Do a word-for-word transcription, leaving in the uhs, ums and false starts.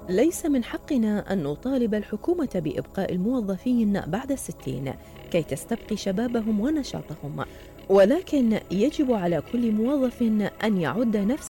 ليس من حقنا أن نطالب الحكومة بإبقاء الموظفين بعد الستين كي تستبقي شبابهم ونشاطهم، ولكن يجب على كل موظف أن يعد نفسه